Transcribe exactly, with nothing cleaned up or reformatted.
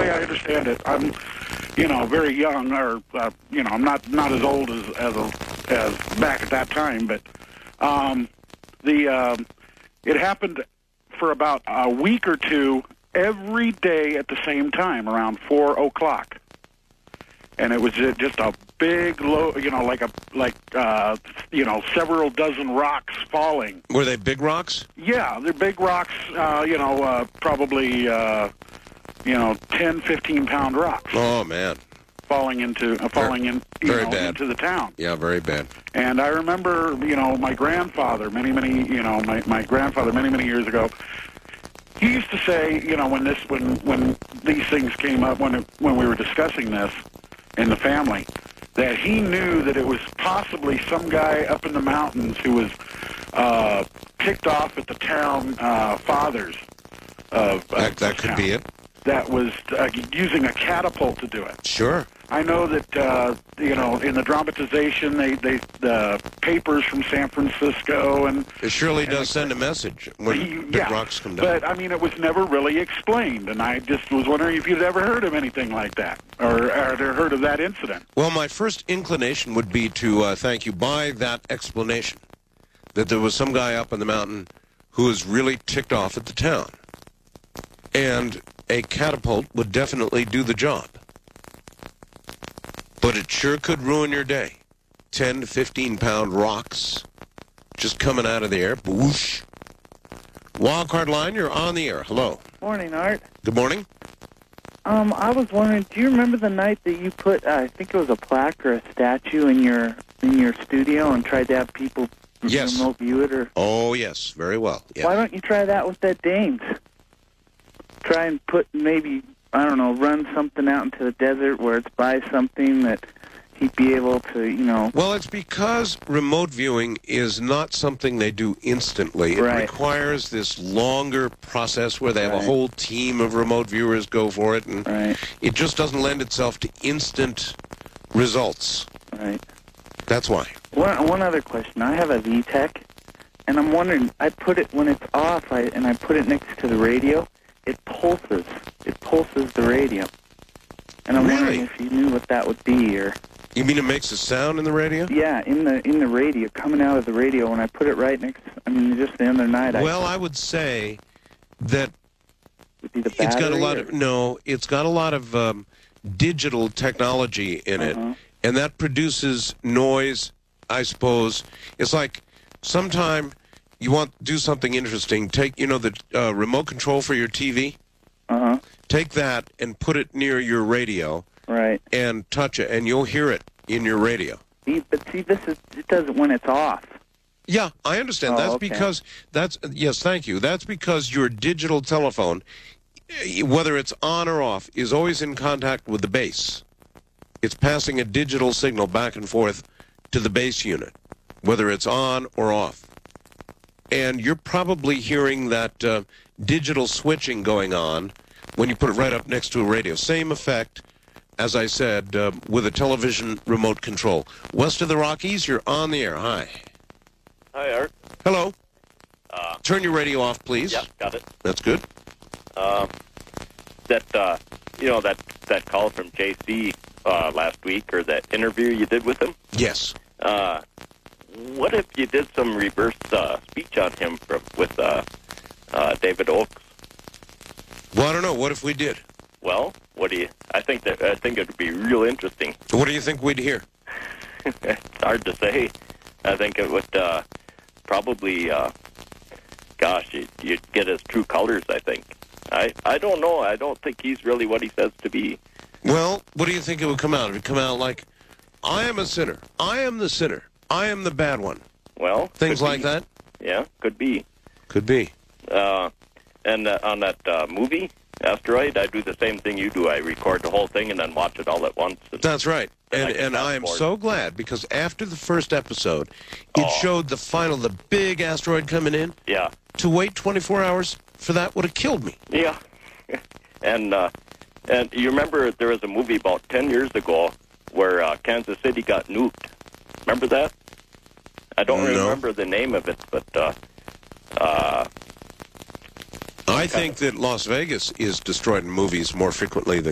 way I understand it, I'm, you know, very young, or uh, you know, I'm not not as old as as, a, as back at that time, but um, the um, it happened for about a week or two every day at the same time around four o'clock, and it was just a big, low, you know, like a like uh, you know, several dozen rocks falling. Were they big rocks? Yeah, they're big rocks. Uh, you know, uh, probably uh, you know, ten, fifteen pound rocks. Oh man, falling into uh, falling in you very know, bad. into the town. Yeah, very bad. And I remember, you know, my grandfather, many, many, you know, my my grandfather, many, many years ago. He used to say, you know, when this, when when these things came up, when it, when we were discussing this in the family, that he knew that it was possibly some guy up in the mountains who was uh, ticked off at the town uh, fathers of uh, That, that could town, be it. that was uh, using a catapult to do it. Sure. I know that uh, you know, in the dramatization, they they the papers from San Francisco and It surely and does the, send a message when he, big yeah, rocks come down. But I mean, it was never really explained, and I just was wondering if you'd ever heard of anything like that, or, or heard of that incident. Well, my first inclination would be to uh, thank you by that explanation, that there was some guy up in the mountain who was really ticked off at the town, and a catapult would definitely do the job. But it sure could ruin your day. ten to fifteen pound rocks just coming out of the air. Whoosh. Wildcard line, you're on the air. Hello. Morning, Art. Good morning. Um, I was wondering, do you remember the night that you put, uh, I think it was a plaque or a statue in your in your studio and tried to have people Yes. remote view it? Or Oh, yes. Very well. Yeah. why don't you try that with that Danes? Try and put maybe, I don't know, run something out into the desert where it's by something that he'd be able to, you know. Well, it's because remote viewing is not something they do instantly. It Right. requires this longer process where they have a Right. whole team of remote viewers go for it, and Right, it just doesn't lend itself to instant results. right. That's why. One, one other question. I have a V-Tech, and I'm wondering, I put it, when it's off, I, and I put it next to the radio, it pulses. It pulses the radio. And I'm Really? wondering if you knew what that would be, or... You mean it makes a sound in the radio? Yeah, in the in the radio, coming out of the radio, when I put it right next, I mean, just the other night, I Well, I would say that would be the it's got a battery, lot or- of, no, it's got a lot of um, digital technology in it, Uh-huh. and that produces noise, I suppose. It's like sometime you want to do something interesting, take, you know, the uh, remote control for your T V, Uh-huh, take that and put it near your radio right. and touch it, and you'll hear it in your radio. See, but see, this is, it does it when it's off. Yeah, I understand. Oh, that's okay. because, that's, yes, thank you. That's because your digital telephone, eh, whether it's on or off, is always in contact with the base. It's passing a digital signal back and forth to the base unit, whether it's on or off. And you're probably hearing that uh, digital switching going on when you put it right up next to a radio. Same effect, as I said, uh, with a television remote control. West of the Rockies, you're on the air. Hi. Hi, Art. Hello. Uh, Turn your radio off, please. yeah, got it. That's good. Um, that, uh, you know, that, that call from J C uh, last week, or that interview you did with him, Yes. uh, what if you did some reverse uh, speech on him from, with uh, uh, David Oakes? Well, I don't know. What if we did? Well, what do you, I think that, I think it would be real interesting. What do you think we'd hear? It's hard to say. I think it would uh, probably, uh, gosh, you'd, you'd get his true colors, I think. I, I don't know. I don't think he's really what he says to be. Well, what do you think it would come out? It would come out like, I am a sinner. I am the sinner. I am the bad one. Well, Things could like be. that? Yeah, could be. Could be. Uh, and uh, on that uh, movie, Asteroid, I do the same thing you do. I record the whole thing and then watch it all at once. And That's right. And I And can and I am fast so glad because after the first episode, it Oh. showed the final, the big asteroid coming in. yeah, To wait twenty-four hours for that would have killed me. yeah. and uh, and you remember there was a movie about ten years ago where uh, Kansas City got nuked. Remember that? I don't No. remember the name of it, but uh, uh, I think that Las Vegas is destroyed in movies more frequently than